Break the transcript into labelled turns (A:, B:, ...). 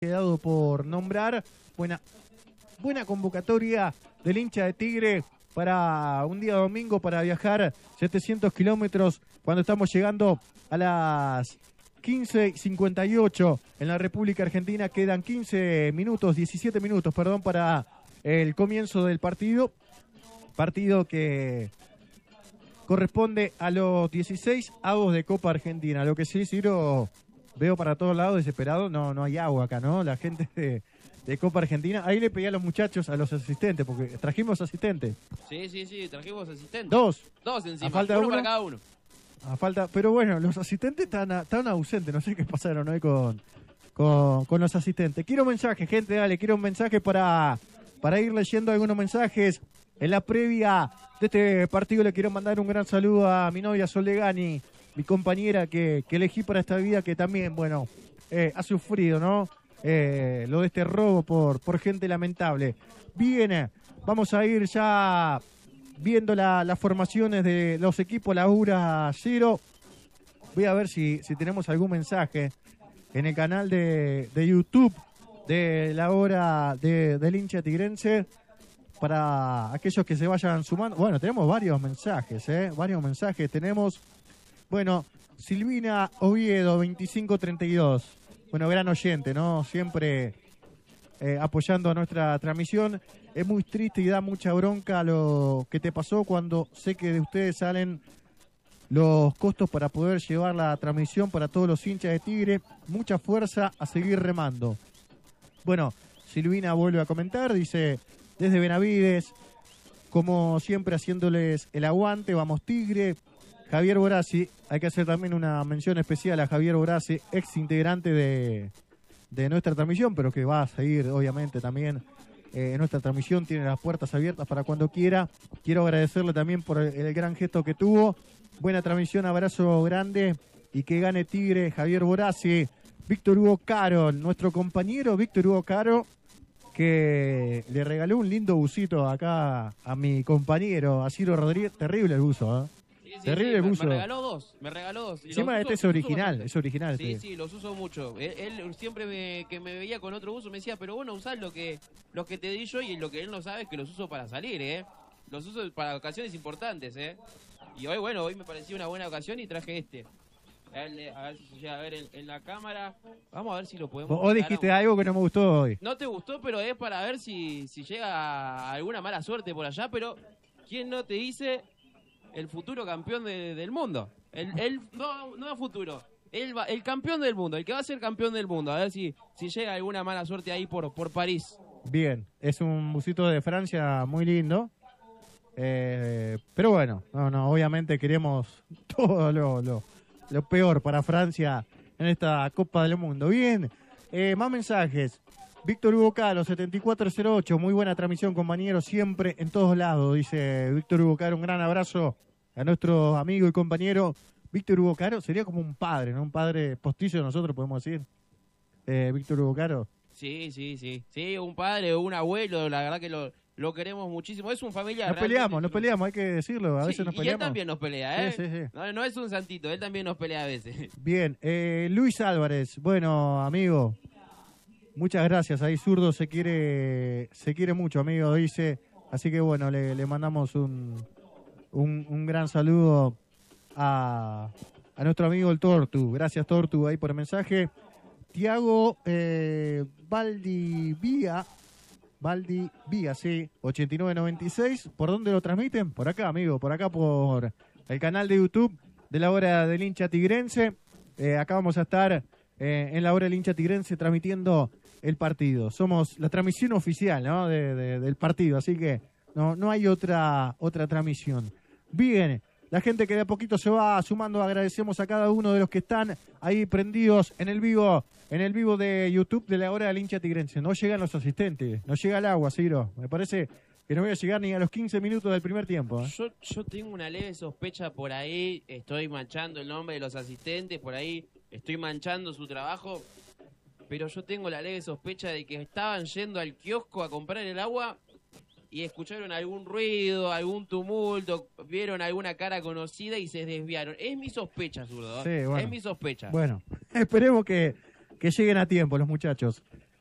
A: quedado por nombrar. Buena convocatoria del hincha de Tigre para un día domingo para viajar 700 kilómetros cuando estamos llegando a las 15:58 en la República Argentina. Quedan 17 minutos, para el comienzo del partido. Partido que corresponde a los 16 avos de Copa Argentina. Lo que sí, Ciro, veo para todos lados desesperado. No hay agua acá, ¿no? La gente de Copa Argentina. Ahí le pedí a los muchachos, a los asistentes, porque trajimos asistentes.
B: Sí, trajimos asistentes.
A: Dos
B: encima,
A: a falta
B: uno
A: uno
B: para cada uno.
A: Pero bueno, los asistentes están ausentes. No sé qué pasaron hoy con los asistentes. Quiero mensajes, gente, dale, quiero un mensaje para ir leyendo algunos mensajes. En la previa de este partido le quiero mandar un gran saludo a mi novia Solegani, mi compañera que elegí para esta vida, que también, ha sufrido, ¿no? Lo de este robo por gente lamentable. Bien, vamos a ir ya viendo las formaciones de los equipos. La URA 0. Voy a ver si tenemos algún mensaje en el canal de YouTube de la hora del hincha tigrense, para aquellos que se vayan sumando. Bueno, tenemos varios mensajes, tenemos, Silvina Oviedo 2532, gran oyente, ¿no? Siempre apoyando a nuestra transmisión. Es muy triste y da mucha bronca lo que te pasó, cuando sé que de ustedes salen los costos para poder llevar la transmisión para todos los hinchas de Tigre. Mucha fuerza, a seguir remando. Silvina vuelve a comentar, dice: desde Benavides, como siempre, haciéndoles el aguante, vamos Tigre. Javier Borassi, hay que hacer también una mención especial a Javier Borassi, ex integrante de nuestra transmisión, pero que va a seguir, obviamente, también en nuestra transmisión. Tiene las puertas abiertas para cuando quiera. Quiero agradecerle también por el gran gesto que tuvo. Buena transmisión, abrazo grande, y que gane Tigre. Javier Borassi. Víctor Hugo Caro, nuestro compañero Víctor Hugo Caro, que le regaló un lindo busito acá a mi compañero, a Ciro Rodríguez. Terrible el buzo, ¿eh?
B: Sí,
A: terrible el buzo.
B: Me regaló dos.
A: Encima es original,
B: Sí, los uso mucho. Él siempre que me veía con otro buzo me decía: pero vos no usás los que te di yo, y lo que él no sabe es que los uso para salir, ¿eh? Los uso para ocasiones importantes, ¿eh? Y hoy me pareció una buena ocasión y traje este. A ver si se llega a ver en la cámara. Vamos a ver si lo podemos...
A: Vos dijiste algo que no me gustó hoy.
B: No te gustó, pero es para ver si llega alguna mala suerte por allá. Pero ¿quién no te dice el futuro campeón del mundo? No futuro. El campeón del mundo, el que va a ser campeón del mundo. A ver si llega alguna mala suerte ahí por París.
A: Bien, es un busito de Francia muy lindo. Pero obviamente queremos todo lo peor para Francia en esta Copa del Mundo. Bien, más mensajes. Víctor Hugo Caro, 7408, muy buena transmisión, compañero, siempre en todos lados, dice Víctor Hugo Caro. Un gran abrazo a nuestro amigo y compañero Víctor Hugo Caro. Sería como un padre, ¿no? Un padre postizo, nosotros podemos decir. Víctor Hugo Caro.
B: Sí, un padre o un abuelo, la verdad que lo queremos muchísimo. Es un familiar.
A: Nos peleamos, hay que decirlo. A veces nos peleamos.
B: Y él también nos pelea, ¿eh?
A: Sí.
B: No es un santito, él también nos pelea a veces.
A: Bien, Luis Álvarez. Amigo, muchas gracias. Ahí Zurdo se quiere mucho, amigo, dice. Así que le mandamos un gran saludo a nuestro amigo el Tortu. Gracias, Tortu, ahí por el mensaje. Tiago Valdivia, sí, 8996. ¿Por dónde lo transmiten? Por acá, amigo, por acá, por el canal de YouTube de la hora del hincha tigrense. Acá vamos a estar en la hora del hincha tigrense transmitiendo el partido. Somos la transmisión oficial, ¿no? del partido, así que no hay otra transmisión. Bien, la gente que de a poquito se va sumando, agradecemos a cada uno de los que están ahí prendidos en el vivo de YouTube de la hora del hincha tigrense. No llegan los asistentes, no llega el agua, Ciro. Me parece que no voy a llegar ni a los 15 minutos del primer tiempo, ¿eh?
B: Yo tengo una leve sospecha por ahí, estoy manchando el nombre de los asistentes, por ahí estoy manchando su trabajo, pero yo tengo la leve sospecha de que estaban yendo al kiosco a comprar el agua y escucharon algún ruido, algún tumulto, vieron alguna cara conocida y se desviaron. Es mi sospecha, Zurdo.
A: Sí, bueno.
B: Es mi sospecha.
A: Bueno, esperemos que lleguen a tiempo los muchachos.